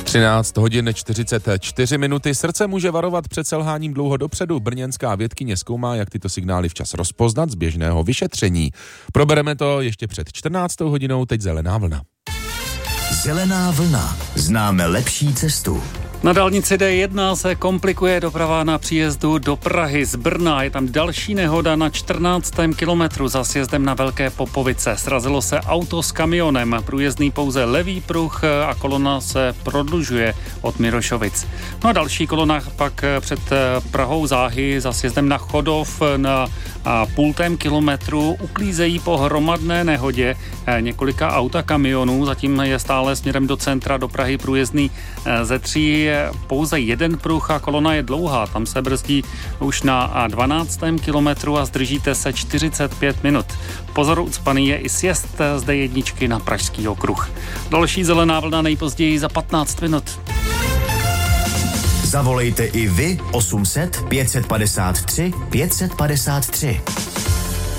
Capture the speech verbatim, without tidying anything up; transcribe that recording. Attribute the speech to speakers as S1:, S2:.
S1: třináct hodin čtyřicet čtyři minuty. Srdce může varovat před selháním dlouho dopředu. Brněnská vědkyně zkoumá, jak tyto signály včas rozpoznat z běžného vyšetření. Probereme to ještě před čtrnáctou hodinou, teď zelená vlna.
S2: Zelená vlna. Známe lepší cestu.
S3: Na dálnici D jedna se komplikuje doprava na příjezdu do Prahy z Brna. Je tam další nehoda na čtrnáctém kilometru za sjezdem na Velké Popovice. Srazilo se auto s kamionem. Průjezdný pouze levý pruh a kolona se prodlužuje od Mirošovic. No a další kolona pak před Prahou záhy za sjezdem na Chodov na půltém kilometru uklízejí po hromadné nehodě několika auta kamionů. Zatím je stále směrem do centra do Prahy průjezdný ze tří. Pouze jeden pruh a kolona je dlouhá. Tam se brzdí už na dvanáctém kilometru a zdržíte se čtyřicet pět minut. Pozor, ucpaný je i sjezd z D jedna na Pražský okruh. Další zelená vlna nejpozději za patnáct minut.
S2: Zavolejte i vy osm set pět set padesát tři pět set padesát tři.